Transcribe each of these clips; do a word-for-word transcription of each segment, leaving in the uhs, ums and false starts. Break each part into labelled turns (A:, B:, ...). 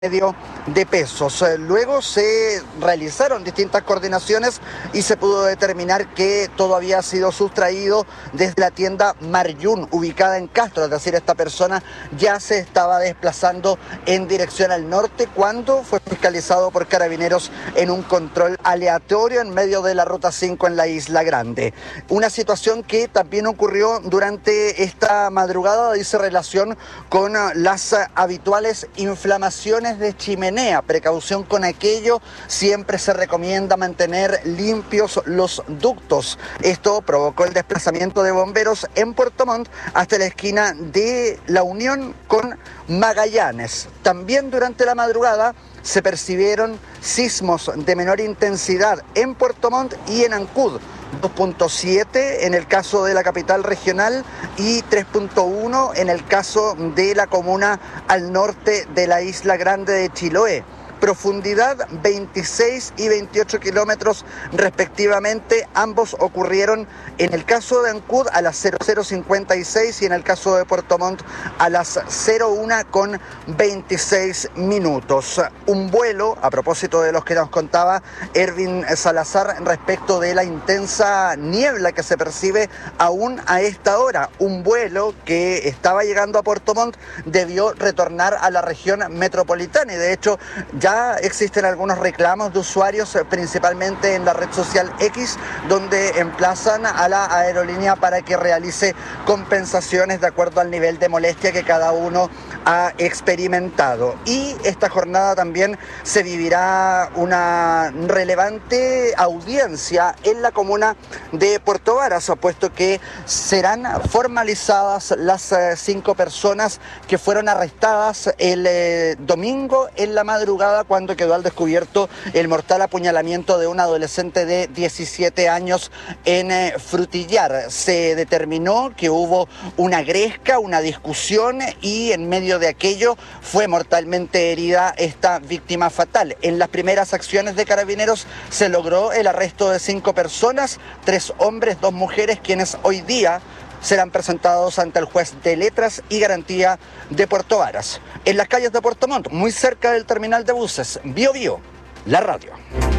A: medio de pesos. Luego se realizaron distintas coordinaciones y se pudo determinar que todo había sido sustraído desde la tienda Maryún, ubicada en Castro, es decir, esta persona ya se estaba desplazando en dirección al norte cuando fue fiscalizado por carabineros en un control aleatorio en medio de la ruta cinco en la Isla Grande. Una situación que también ocurrió durante esta madrugada, dice relación con las habituales inflamaciones de chimenea. Precaución con aquello, siempre se recomienda mantener limpios los ductos. Esto provocó el desplazamiento de bomberos en Puerto Montt hasta la esquina de La Unión con Magallanes. También durante la madrugada se percibieron sismos de menor intensidad en Puerto Montt y en Ancud. dos punto siete en el caso de la capital regional y tres punto uno en el caso de la comuna al norte de la Isla Grande de Chiloé. Profundidad veintiséis y veintiocho kilómetros respectivamente, ambos ocurrieron en el caso de Ancud a las cero cero cincuenta y seis y en el caso de Puerto Montt a las cero una con veintiséis minutos. Un vuelo, a propósito de los que nos contaba Erwin Salazar respecto de la intensa niebla que se percibe aún a esta hora, un vuelo que estaba llegando a Puerto Montt debió retornar a la región metropolitana y de hecho ya existen algunos reclamos de usuarios, principalmente en la red social X, donde emplazan a la aerolínea para que realice compensaciones de acuerdo al nivel de molestia que cada uno ha experimentado. Y esta jornada también se vivirá una relevante audiencia en la comuna de Puerto Varas, puesto que serán formalizadas las eh, cinco personas que fueron arrestadas el eh, domingo en la madrugada cuando quedó al descubierto el mortal apuñalamiento de un adolescente de diecisiete años en eh, Frutillar. Se determinó que hubo una gresca, una discusión y en medio de aquello fue mortalmente herida esta víctima fatal. En las primeras acciones de carabineros se logró el arresto de cinco personas, tres hombres, dos mujeres, quienes hoy día serán presentados ante el juez de letras y garantía de Puerto Varas. En las calles de Puerto Montt, muy cerca del terminal de buses, Bio Bio, la radio.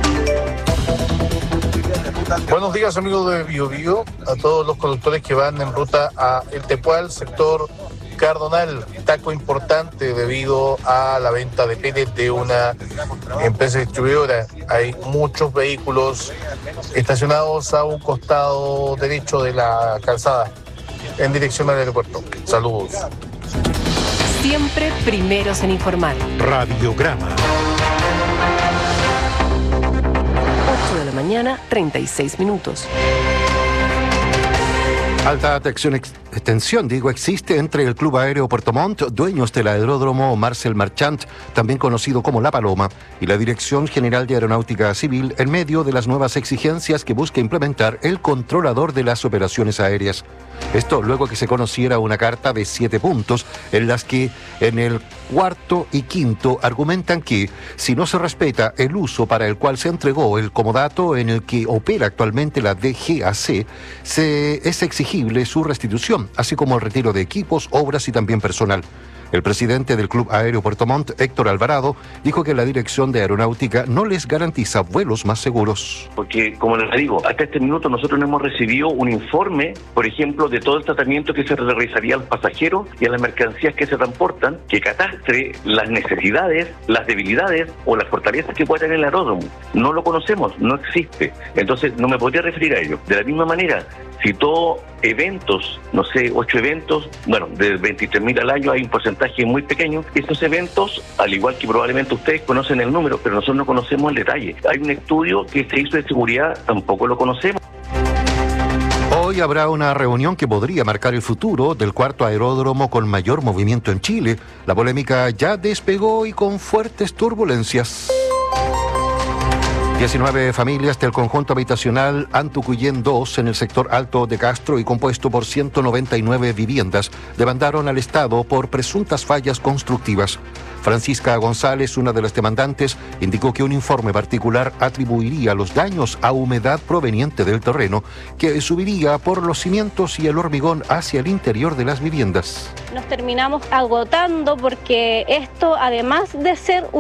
B: Buenos días, amigos de Bio Bio, a todos los conductores que van en ruta a El Tepual, sector Cardonal. Taco importante debido a la venta de pellets de una empresa distribuidora. Hay muchos vehículos estacionados a un costado derecho de la calzada en dirección al aeropuerto. Saludos.
C: Siempre primeros en informar.
D: Radiograma.
C: ocho de la mañana, treinta y seis minutos.
D: Alta tensión, ex, tensión, digo, existe entre el Club Aéreo Puerto Montt, dueños del aeródromo Marcel Marchand, también conocido como La Paloma, y la Dirección General de Aeronáutica Civil en medio de las nuevas exigencias que busca implementar el controlador de las operaciones aéreas. Esto luego que se conociera una carta de siete puntos en las que en el cuarto y quinto argumentan que si no se respeta el uso para el cual se entregó el comodato en el que opera actualmente la D G A C, se, es exigible su restitución, así como el retiro de equipos, obras y también personal. El presidente del Club Aéreo Puerto Montt, Héctor Alvarado, dijo que la Dirección de Aeronáutica no les garantiza vuelos más seguros.
E: Porque, como les digo, hasta este minuto nosotros no hemos recibido un informe, por ejemplo, de todo el tratamiento que se realizaría a los pasajeros y a las mercancías que se transportan, que catastre las necesidades, las debilidades o las fortalezas que puede tener el aeródromo. No lo conocemos, no existe. Entonces, no me podría referir a ello. De la misma manera, citó eventos, no sé, ocho eventos, bueno, de veintitrés mil al año hay un porcentaje muy pequeño. Estos eventos, al igual que probablemente ustedes conocen el número, pero nosotros no conocemos el detalle. Hay un estudio que se hizo de seguridad, tampoco lo conocemos.
D: Hoy habrá una reunión que podría marcar el futuro del cuarto aeródromo con mayor movimiento en Chile. La polémica ya despegó y con fuertes turbulencias. diecinueve familias del conjunto habitacional Antucuyén dos en el sector alto de Castro y compuesto por ciento noventa y nueve viviendas demandaron al Estado por presuntas fallas constructivas. Francisca González, una de las demandantes, indicó que un informe particular atribuiría los daños a humedad proveniente del terreno, que subiría por los cimientos y el hormigón hacia el interior de las viviendas.
F: Nos terminamos agotando porque esto, además de ser un